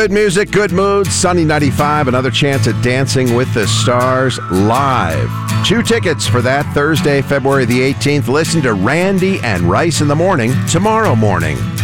Good music, good mood, Sunny 95, another chance at Dancing with the Stars live. 2 tickets for that Thursday, February the 18th. Listen to Randy and Rice in the Morning tomorrow morning.